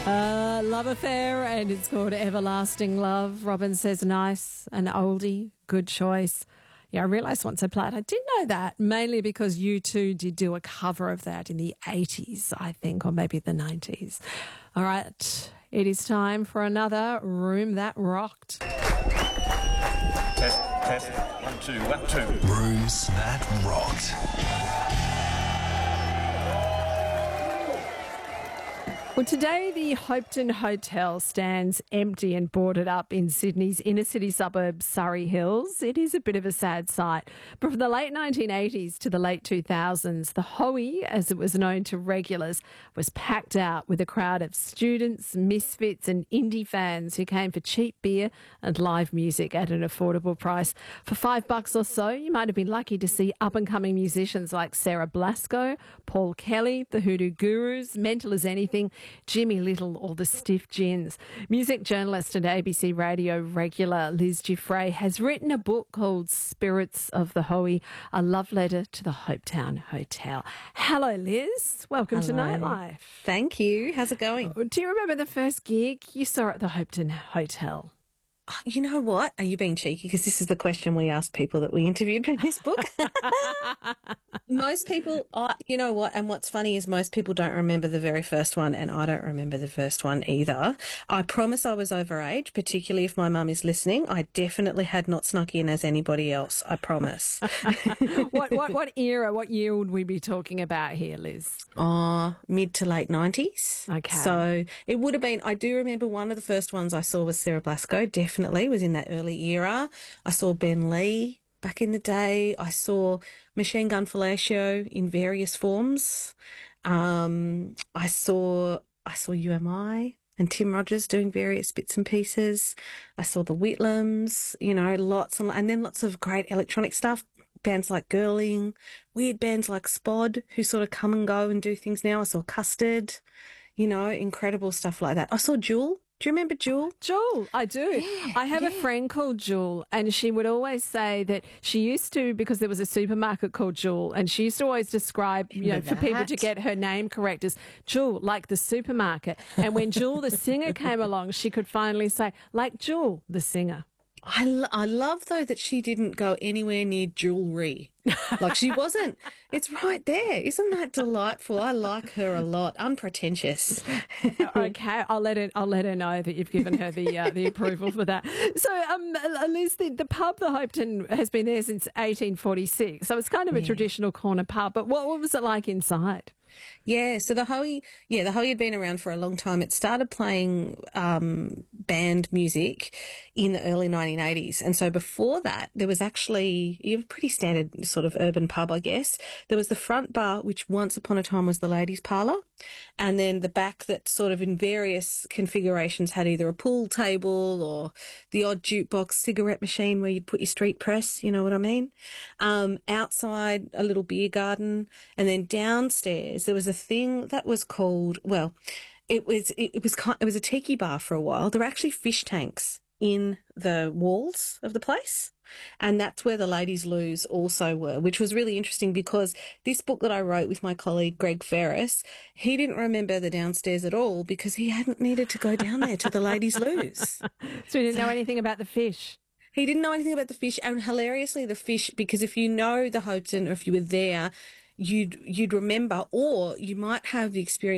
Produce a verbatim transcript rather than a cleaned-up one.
Uh, love affair, and it's called Everlasting Love. Robin says nice, an oldie, good choice. Yeah, I realised once I played, I did know that, mainly because U two did do a cover of that in the eighties, I think, or maybe the nineties. All right, it is time for another Room That Rocked. Test, test, one, two, one, two. Rooms That Rocked. Well, today the Hopetoun Hotel stands empty and boarded up in Sydney's inner city suburb, Surrey Hills. It is a bit of a sad sight. But from the late nineteen eighties to the late two thousands, the Hoey, as it was known to regulars, was packed out with a crowd of students, misfits and indie fans who came for cheap beer and live music at an affordable price. For five bucks or so, you might have been lucky to see up-and-coming musicians like Sarah Blasco, Paul Kelly, the Hoodoo Gurus, Mental as Anything, Jimmy Little or the Stiff Gins. Music journalist and A B C Radio regular Liz Giuffre has written a book called Spirits of the Hoey, a love letter to the Hopetoun Hotel. Hello, Liz. Welcome Hello. to Nightlife. Thank you. How's it going? Do you remember the first gig you saw at the Hopetoun Hotel? You know what? Are you being cheeky? Because this is the question we asked people that we interviewed in this book. Most people, are, you know what? And what's funny is most people don't remember the very first one, and I don't remember the first one either. I promise I was overage, particularly if my mum is listening. I definitely had not snuck in as anybody else. I promise. what, what, what era, what year would we be talking about here, Liz? Oh, mid to late nineties. Okay. So it would have been, I do remember one of the first ones I saw was Sarah Blasco, definitely was in that early era. I saw Ben Lee back in the day. I saw Machine Gun Fellatio in various forms. Um, I saw, I saw U M I and Tim Rogers doing various bits and pieces. I saw the Whitlams, you know, lots and, and then lots of great electronic stuff. Bands like Girling, weird bands like Spod, who sort of come and go and do things now. I saw Custard, you know, incredible stuff like that. I saw Jewel. Do you remember Jewel? Jewel, I do. Yeah, I have yeah. a friend called Jewel, and she would always say that she used to, because there was a supermarket called Jewel, and she used to always describe, you know, Remember for people that? to get her name correct as Jewel, like the supermarket. And when Jewel, the singer, came along, she could finally say, like Jewel, the singer. I, lo- I love, though, that she didn't go anywhere near jewellery. Like, she wasn't. It's right there. Isn't that delightful? I like her a lot. Unpretentious. Okay, I'll let her. I'll let her know that you've given her the uh, the approval for that. So, um, Liz, the, the pub, the Hopetoun, has been there since eighteen forty-six. So it's kind of a Yeah. traditional corner pub. But what, what was it like inside? Yeah, so the Hoey, yeah, the Hoey had been around for a long time. It started playing um, band music in the early nineteen eighties. And so before that, there was actually a pretty standard sort of urban pub, I guess. There was the front bar, which once upon a time was the ladies' parlour. And then the back that sort of in various configurations had either a pool table or the odd jukebox cigarette machine where you'd put your street press, you know what I mean? Um, outside, a little beer garden. And then downstairs, there was a thing that was called, well, it was it, it was kind, it was a tiki bar for a while. There were actually fish tanks in the walls of the place, and that's where the ladies' loos also were, which was really interesting because this book that I wrote with my colleague Greg Ferris, he didn't remember the downstairs at all because he hadn't needed to go down there to the ladies' loos. So you didn't know anything about the fish. He didn't know anything about the fish, and hilariously the fish, because if you know the Hopetoun or if you were there, you'd you'd remember, or you might have the experience